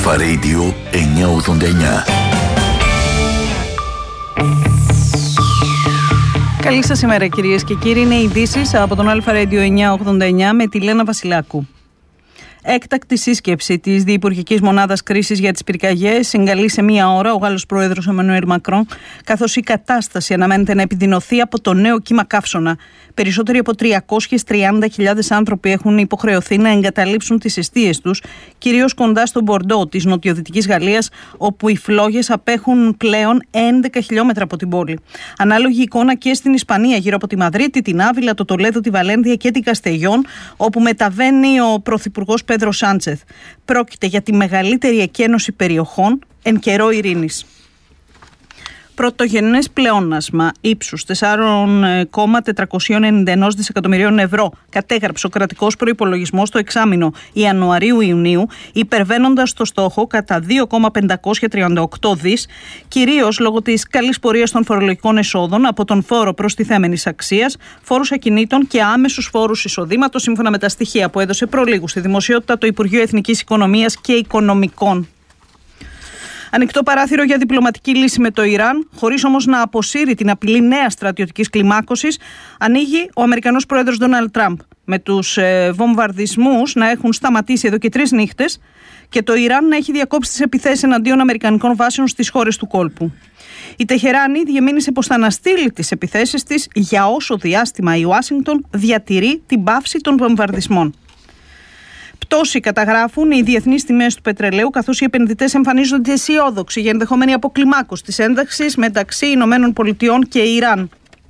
Αλφα Radio 989. Καλή σας ημέρα κυρίες και κύριοι, είναι οι ειδήσεις από τον Αλφα Radio 989 με τη Λένα Βασιλάκου. Έκτακτη σύσκεψη της Διυπουργικής Μονάδας Κρίσης για τις πυρκαγιές συγκαλεί σε μία ώρα ο Γάλλος Πρόεδρος Εμμανουέλ Μακρόν, καθώς η κατάσταση αναμένεται να επιδεινωθεί από το νέο κύμα καύσωνα. Περισσότεροι από 330.000 άνθρωποι έχουν υποχρεωθεί να εγκαταλείψουν τις εστίες τους, κυρίως κοντά στο Μπορντό της νοτιοδυτικής Γαλλίας, όπου οι φλόγες απέχουν πλέον 11 χιλιόμετρα από την πόλη. Ανάλογη εικόνα και στην Ισπανία, γύρω από τη Μαδρίτη, την Άβυλα, το Τολέδο, τη Βαλένθια και την Καστεγιόν, όπου μεταβαίνει ο Πρωθυπουργός Πέδρο Σάντσεθ. Πρόκειται για τη μεγαλύτερη εκένωση περιοχών εν καιρό ειρήνης. Πρωτογενές πλεόνασμα ύψους 4,491 δισεκατομμυρίων ευρώ κατέγραψε ο κρατικός προϋπολογισμός το εξάμηνο Ιανουαρίου-Ιουνίου, υπερβαίνοντας το στόχο κατά 2,538 δις, κυρίως λόγω της καλής πορείας των φορολογικών εσόδων από τον φόρο προστιθέμενης αξίας, φόρους ακινήτων και άμεσους φόρους εισοδήματος, σύμφωνα με τα στοιχεία που έδωσε προλίγου στη δημοσιότητα το Υπουργείο Εθνικής Οικονομίας και Οικονομικών. Ανοιχτό παράθυρο για διπλωματική λύση με το Ιράν, χωρίς όμως να αποσύρει την απειλή νέας στρατιωτικής κλιμάκωσης, ανοίγει ο Αμερικανός πρόεδρος Ντόναλντ Τραμπ, με τους βομβαρδισμούς να έχουν σταματήσει εδώ και 3 νύχτες και το Ιράν να έχει διακόψει τις επιθέσεις εναντίον αμερικανικών βάσεων στις χώρες του κόλπου. Η Τεχεράνη διεμήνυσε πως θα αναστείλει τις επιθέσεις της για όσο διάστημα η Ουάσιγκτον διατηρεί την πάυση των βομβαρδισμών. Πτώση καταγράφουν οι διεθνείς τιμές του πετρελαίου, καθώς οι επενδυτές εμφανίζονται αισιόδοξοι για ενδεχόμενη αποκλιμάκωση της ένταξης μεταξύ Ηνωμένων Πολιτειών και Ιράν.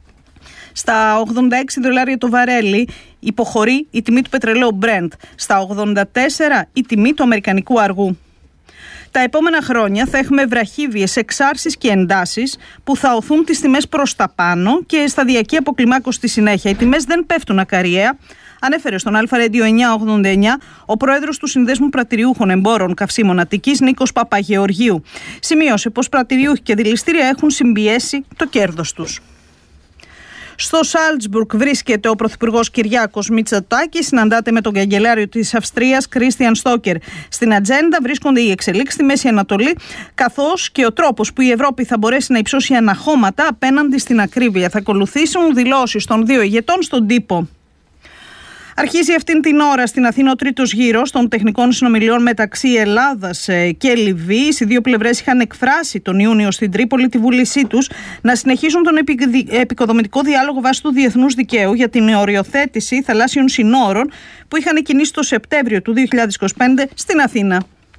Στα $86 το βαρέλι υποχωρεί η τιμή του πετρελαίου Brent, στα 84 η τιμή του αμερικανικού αργού. Τα επόμενα χρόνια θα έχουμε βραχύβιες εξάρσεις και εντάσεις που θα οθούν τις τιμές προς τα πάνω και σταδιακή αποκλιμάκωση στη συνέχεια. Οι τιμές δεν πέφτουν ακαριαία, ανέφερε στον Αλφα Radio 989 ο πρόεδρος του Συνδέσμου Πρατηριούχων Εμπόρων Καυσίμων Αττικής, Νίκος Παπαγεωργίου. Σημείωσε πως πρατηριούχοι και δηληστήρια έχουν συμπιέσει το κέρδος τους. Στο Σάλτσμπουργκ βρίσκεται ο Πρωθυπουργός Κυριάκος Μητσοτάκης, συναντάται με τον καγκελάριο της Αυστρίας Κρίστιαν Στόκερ. Στην ατζέντα βρίσκονται οι εξελίξεις στη Μέση Ανατολή, καθώς και ο τρόπος που η Ευρώπη θα μπορέσει να υψώσει αναχώματα απέναντι στην ακρίβεια. Θα ακολουθήσουν δηλώσεις των δύο ηγετών στον τύπο. Αρχίζει αυτήν την ώρα στην Αθήνα ο τρίτος γύρος των τεχνικών συνομιλιών μεταξύ Ελλάδας και Λιβύης. Οι δύο πλευρές είχαν εκφράσει τον Ιούνιο στην Τρίπολη τη βούλησή τους να συνεχίσουν τον επικοδομητικό διάλογο βάσει του διεθνούς δικαίου για την οριοθέτηση θαλάσσιων συνόρων που είχαν κινήσει το Σεπτέμβριο του 2025 στην Αθήνα.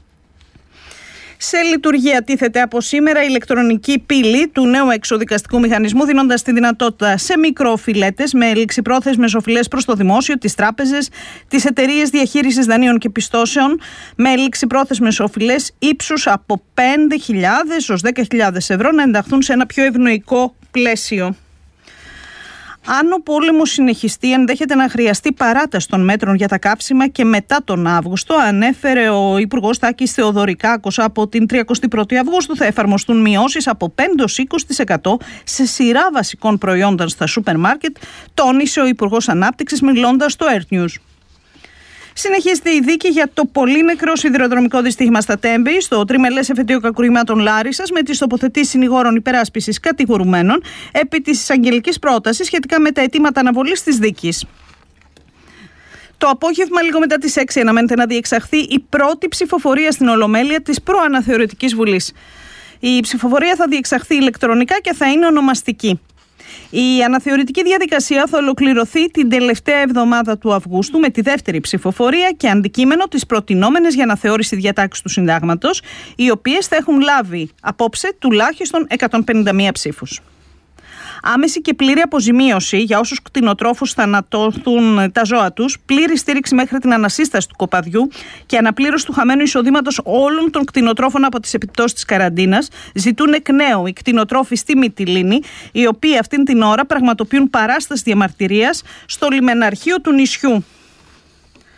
Σε λειτουργία τίθεται από σήμερα η ηλεκτρονική πύλη του νέου εξοδικαστικού μηχανισμού, δίνοντας τη δυνατότητα σε μικροοφιλέτες με ληξιπρόθεσμες οφειλές προς το δημόσιο, τις τράπεζες, τις εταιρείες διαχείρισης δανείων και πιστώσεων με ληξιπρόθεσμες οφειλές ύψους από 5.000 ως 10.000 ευρώ να ενταχθούν σε ένα πιο ευνοϊκό πλαίσιο. Αν ο πόλεμος συνεχιστεί, ενδέχεται να χρειαστεί παράταση των μέτρων για τα καύσιμα και μετά τον Αύγουστο, ανέφερε ο Υπουργός Τάκης Θεοδωρικάκος. Από την 31η Αυγούστου θα εφαρμοστούν μειώσεις από 5-20% σε σειρά βασικών προϊόντων στα σούπερ μάρκετ, τόνισε ο Υπουργός Ανάπτυξης μιλώντας στο Earth News. Συνεχίζεται η δίκη για το πολύ νεκρό σιδηροδρομικό δυστύχημα στα Τέμπη, στο τριμελές εφετείο κακουργημάτων Λάρισσας, με τις τοποθετήσεις συνηγόρων υπεράσπισης κατηγορουμένων επί της εισαγγελικής πρότασης σχετικά με τα αιτήματα αναβολής της δίκης. Το απόγευμα, λίγο μετά τις 6, αναμένεται να διεξαχθεί η πρώτη ψηφοφορία στην Ολομέλεια της προαναθεωρητικής Βουλής. Η ψηφοφορία θα διεξαχθεί ηλεκτρονικά και θα είναι ονομαστική. Η αναθεωρητική διαδικασία θα ολοκληρωθεί την τελευταία εβδομάδα του Αυγούστου με τη δεύτερη ψηφοφορία και αντικείμενο τις προτινόμενες για αναθεώρηση διατάξεις του συντάγματος, οι οποίες θα έχουν λάβει απόψε τουλάχιστον 151 ψήφους. Άμεση και πλήρη αποζημίωση για όσους κτηνοτρόφους θανατώθουν τα ζώα τους, πλήρη στήριξη μέχρι την ανασύσταση του κοπαδιού και αναπλήρωση του χαμένου εισοδήματος όλων των κτηνοτρόφων από τις επιπτώσεις της καραντίνας, ζητούν εκ νέου οι κτηνοτρόφοι στη Μυτιλήνη, οι οποίοι αυτήν την ώρα πραγματοποιούν παράσταση διαμαρτυρίας στο λιμεναρχείο του νησιού.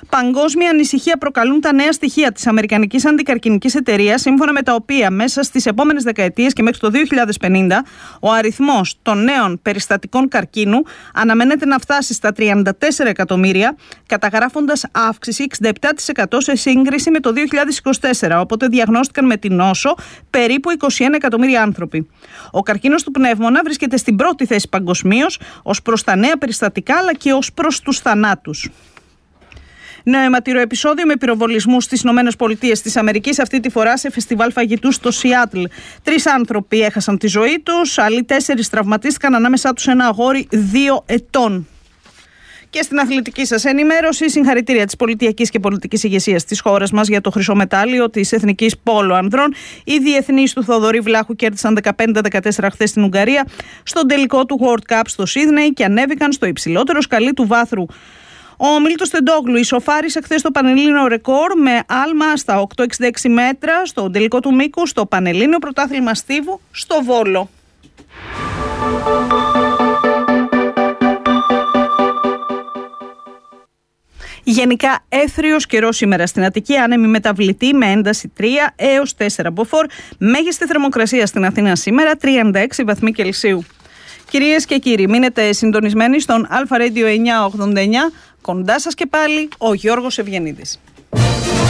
Παγκόσμια ανησυχία προκαλούν τα νέα στοιχεία της Αμερικανικής Αντικαρκινικής Εταιρείας, σύμφωνα με τα οποία μέσα στις επόμενες δεκαετίες και μέχρι το 2050 ο αριθμός των νέων περιστατικών καρκίνου αναμένεται να φτάσει στα 34 εκατομμύρια, καταγράφοντας αύξηση 67% σε σύγκριση με το 2024, οπότε διαγνώστηκαν με την νόσο περίπου 21 εκατομμύρια άνθρωποι. Ο καρκίνος του πνεύμονα βρίσκεται στην πρώτη θέση παγκοσμίως ως προς τα νέα περιστατικά αλλά και ως προς τους θανάτους. Νέο αιματηρό επεισόδιο με πυροβολισμούς στις ΗΠΑ, αυτή τη φορά σε φεστιβάλ φαγητού στο Σιάτλ. 3 άνθρωποι έχασαν τη ζωή τους, άλλοι 4 τραυματίστηκαν, ανάμεσά τους ένα αγόρι 2 ετών. Και στην αθλητική σας ενημέρωση, συγχαρητήρια της πολιτιακής και πολιτικής ηγεσίας της χώρας μας για το χρυσό μετάλλιο της Εθνικής Πόλο Ανδρών. Οι διεθνείς του Θοδωρή Βλάχου κέρδισαν 15-14 χθες στην Ουγγαρία στον τελικό του World Cup στο Σίδνεϊ και ανέβηκαν στο υψηλότερο σκαλί του βάθρου. Ο Μίλτος Τεντόγλου ισοφάρισε χθες το πανελλήνιο ρεκόρ με άλμα στα 8,66 μέτρα στο τελικό του μήκου στο Πανελλήνιο Πρωτάθλημα Στίβου στο Βόλο. Γενικά έθριος καιρός σήμερα στην Αττική, άνεμη μεταβλητή με ένταση 3 έως 4 μποφόρ, μέγιστη θερμοκρασία στην Αθήνα σήμερα 36 βαθμοί Κελσίου. Κυρίες και κύριοι, μείνετε συντονισμένοι στον Αλφα Radio 989, κοντά σας και πάλι ο Γιώργος Ευγενίδης.